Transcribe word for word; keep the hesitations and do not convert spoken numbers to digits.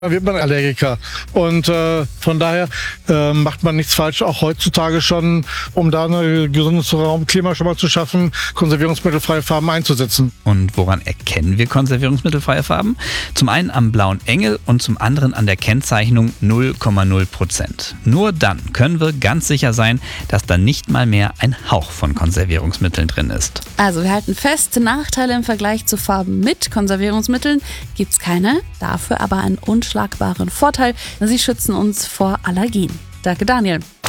Da wird man Allergiker. Und äh, von daher äh, macht man nichts falsch, auch heutzutage schon, um da ein gesundes Raumklima schon mal zu schaffen, konservierungsmittelfreie Farben einzusetzen. Und woran erkennen wir konservierungsmittelfreie Farben? Zum einen am blauen Engel und zum anderen an der Kennzeichnung null Komma null Prozent. Nur dann können wir ganz sicher sein, dass da nicht mal mehr ein Hauch von Konservierungsmitteln drin ist. Also wir halten fest, Nachteile im Vergleich zu Farben mit Konservierungsmitteln gibt's keine, dafür aber einen unschlagbaren Vorteil. Sie schützen uns vor Allergien. Danke, Daniel.